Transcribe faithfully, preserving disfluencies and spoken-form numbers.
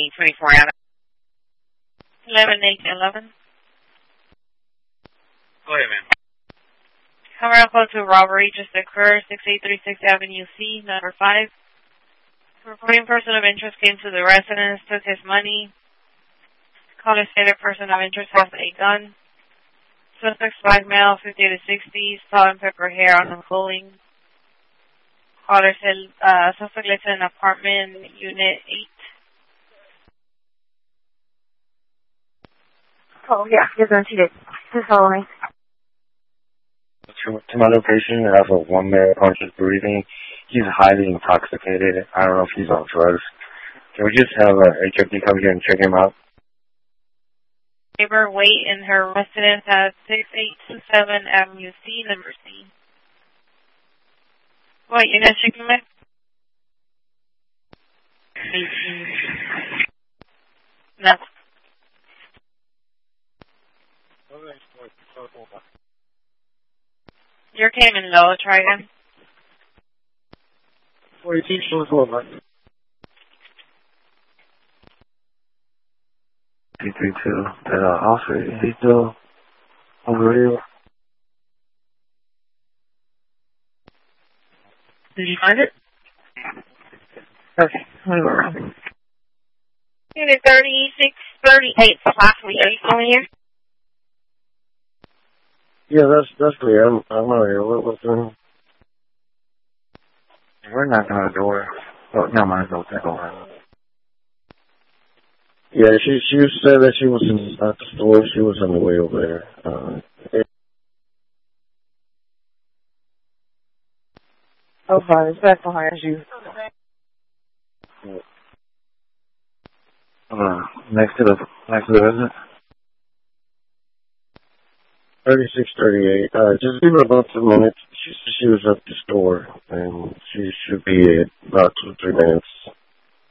twenty-four out of eleven eight eleven. Go ahead, ma'am. Camera close to robbery just occurred, six eight three six Avenue C, number five. Reporting person of interest came to the residence, took his money. Caller stated person of interest has a gun. Suspect's black male, fifty to sixty, salt and pepper hair on the clothing. Caller said, uh, suspect lives in apartment unit eight. Oh, yeah, you're going to see it. Just follow me. To, to my location, I have a one male conscious breathing. He's highly intoxicated. I don't know if he's on drugs. Can we just have a H O P come here and check him out? Neighbor wait in her residence at six eight two seven Avenue C, number C. What, you're not checking me? eighteen. No. Your came in low, try again. forty-two, twenty-four, three three two, that uh, officer, is he still over here? Did you find it? Okay, let me go around. Unit thirty-six thirty-eight, possibly. Are you still in here? Yeah, that's that's clear. I'm I'm out here. What what's doing? We're knocking on the door. Oh, no, mind. Go take over. Yeah, she she said that she was in at the store. She was on the way over there. Uh, it, Oh, fine. It's back behind you. uh, next to the next to the resident. Thirty-six, thirty-eight. Uh, just give her about two minutes. She she was at the store, and she should be at about two, three minutes.